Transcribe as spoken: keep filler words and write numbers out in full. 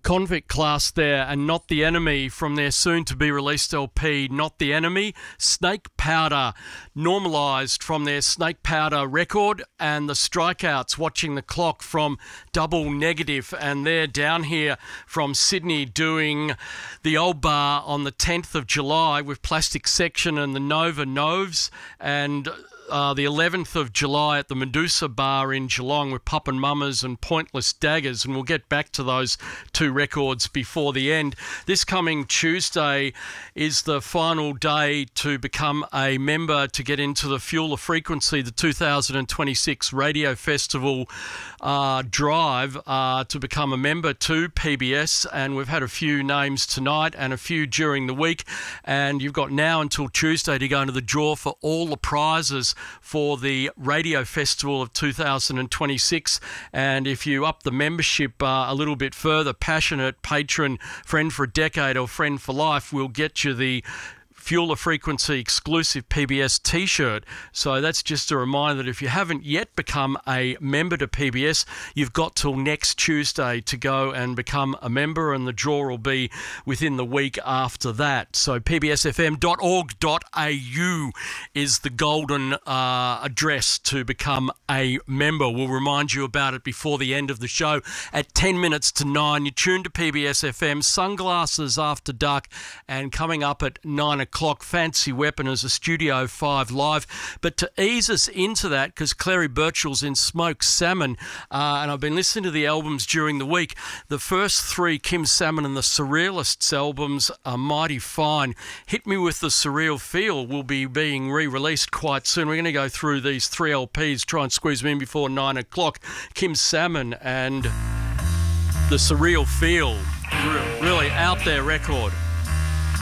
Convict Class there, and Not the Enemy from their soon-to-be-released L P, Not the Enemy. Snake Powder, Normalised from their Snake Powder record, and the Strikeouts, Watching the Clock from Double Negative, and they're down here from Sydney doing the Old Bar on the tenth of July with Plastic Section and the Nova Noves, and Uh, the eleventh of July at the Medusa Bar in Geelong with Pup and Mamas and Pointless Daggers, and we'll get back to those two records before the end. This coming Tuesday is the final day to become a member to get into the Fuel of Frequency, the two thousand twenty-six Radio Festival uh, drive uh, to become a member to P B S, and we've had a few names tonight and a few during the week, and you've got now until Tuesday to go into the draw for all the prizes for the Radio Festival of two thousand twenty-six. And if you up the membership uh, a little bit further, passionate patron, friend for a decade or friend for life, will get you the Fuel of Frequency exclusive P B S t-shirt. So that's just a reminder that if you haven't yet become a member to P B S, you've got till next Tuesday to go and become a member, and the draw will be within the week after that. So p b s f m dot org dot a u is the golden uh, address to become a member. We'll remind you about it before the end of the show at ten minutes to nine. You're tuned to P B S F M, Sunglasses After Dark, and coming up at nine o'clock, Fancy Weapon as a Studio five Live. But to ease us into that, because Clary Birchall's in Smoked Salmon, uh, and I've been listening to the albums during the week, the first three Kim Salmon and the Surrealists albums are mighty fine. Hit Me With the Surreal Feel will be being re-released quite soon. We're going to go through these three L Ps, try and squeeze them in before nine o'clock. Kim Salmon and the Surreal Feel, really out there record.